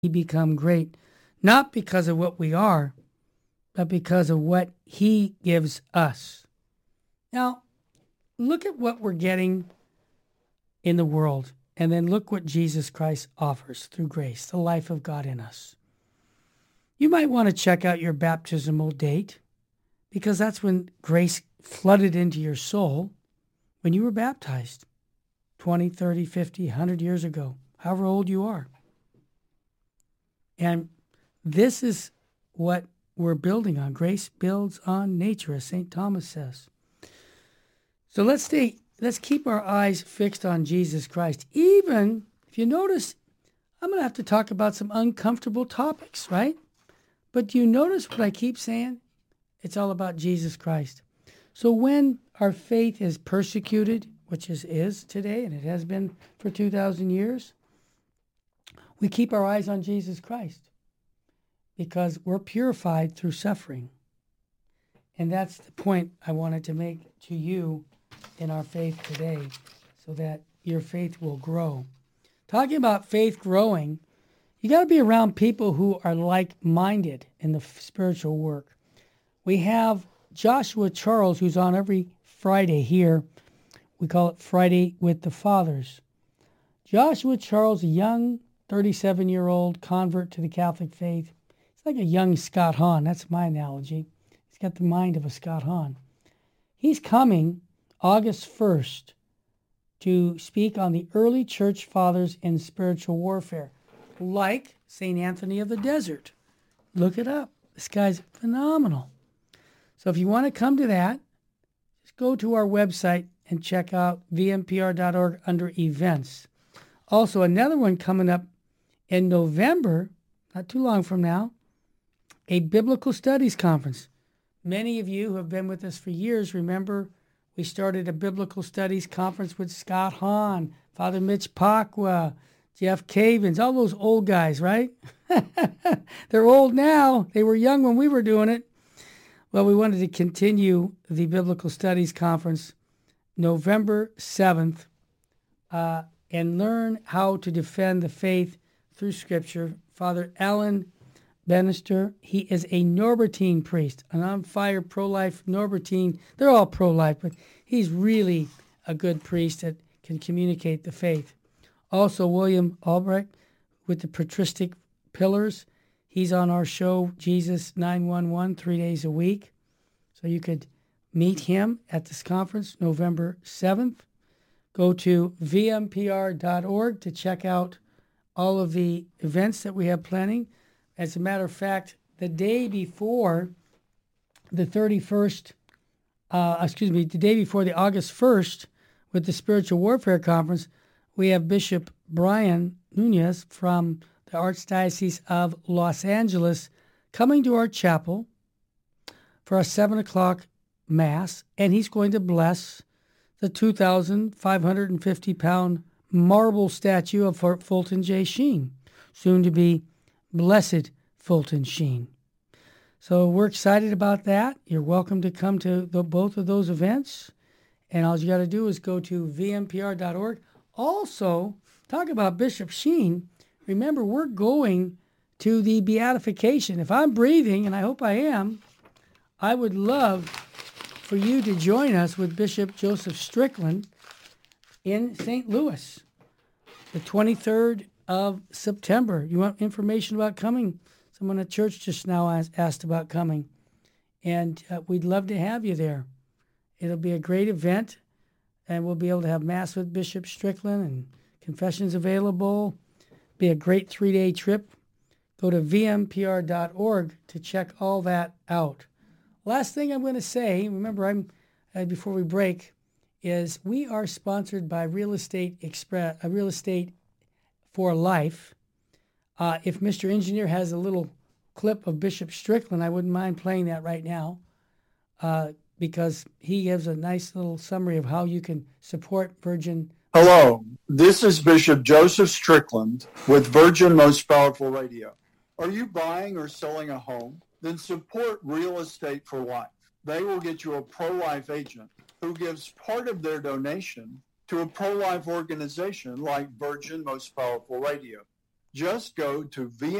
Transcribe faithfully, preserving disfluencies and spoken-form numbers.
we become great, not because of what we are, but because of what he gives us. Now, look at what we're getting in the world, and then look what Jesus Christ offers through grace, the life of God in us. You might want to check out your baptismal date, because that's when grace flooded into your soul when you were baptized twenty, thirty, fifty, one hundred years ago, however old you are. And this is what we're building on. Grace builds on nature, as Saint Thomas says. So let's stay, let's keep our eyes fixed on Jesus Christ. Even if you notice, I'm going to have to talk about some uncomfortable topics, right? But do you notice what I keep saying? It's all about Jesus Christ. So when our faith is persecuted, which is, is today, and it has been for two thousand years, we keep our eyes on Jesus Christ because we're purified through suffering. And that's the point I wanted to make to you in our faith today, so that your faith will grow. Talking about faith growing, you got to be around people who are like-minded in the spiritual work. We have Joshua Charles, who's on every Friday here. We call it Friday with the Fathers. Joshua Charles, a young thirty-seven-year-old convert to the Catholic faith. He's like a young Scott Hahn. That's my analogy. He's got the mind of a Scott Hahn. He's coming August first to speak on the early church fathers in spiritual warfare, like Saint Anthony of the Desert. Look it up. This guy's phenomenal. So if you want to come to that, just go to our website and check out v m p r dot org under events. Also, another one coming up in November, not too long from now, a Biblical Studies Conference. Many of you who have been with us for years remember we started a Biblical Studies Conference with Scott Hahn, Father Mitch Pacwa, Jeff Cavins, all those old guys, right? They're old now. They were young when we were doing it. Well, we wanted to continue the Biblical Studies Conference November seventh uh, and learn how to defend the faith through Scripture. Father Alan Bannister, he is a Norbertine priest, an on-fire pro-life Norbertine. They're all pro-life, but he's really a good priest that can communicate the faith. Also, William Albrecht with the patristic pillars. He's on our show, Jesus nine one one, three days a week. So you could meet him at this conference, November seventh. Go to v m p r dot org to check out all of the events that we have planning. As a matter of fact, the day before the thirty-first, uh, excuse me, the day before the August first with the Spiritual Warfare Conference, we have Bishop Brian Nunez from the Archdiocese of Los Angeles coming to our chapel for a seven o'clock Mass, and he's going to bless the two thousand five hundred fifty pound marble statue of Fulton J. Sheen, soon to be Blessed Fulton Sheen. So we're excited about that. You're welcome to come to the, both of those events, and all you got to do is go to v m p r dot org. Also, talk about Bishop Sheen. Remember, we're going to the beatification. If I'm breathing, and I hope I am, I would love for you to join us with Bishop Joseph Strickland in Saint Louis, the twenty-third of September. You want information about coming? Someone at church just now asked about coming, and uh, we'd love to have you there. It'll be a great event, and we'll be able to have Mass with Bishop Strickland and confessions available. Be a great three-day trip. Go to v m p r dot org to check all that out. Last thing I'm going to say, remember, I'm uh, before we break, is we are sponsored by Real Estate Express, uh, Real Estate for Life. Uh, if Mister Engineer has a little clip of Bishop Strickland, I wouldn't mind playing that right now, uh, because he gives a nice little summary of how you can support Virgin. Hello, this is Bishop Joseph Strickland with Virgin Most Powerful Radio. Are you buying or selling a home? Then support Real Estate for Life. They will get you a pro-life agent who gives part of their donation to a pro-life organization like Virgin Most Powerful Radio. Just go to V